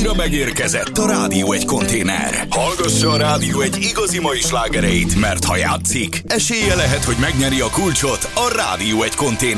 Újra megérkezett a Rádió Egy konténer. Hallgassa a Rádió Egy igazi mai slágereit, mert ha játszik, esélye lehet, hogy megnyeri a kulcsot a Rádió Egy konténer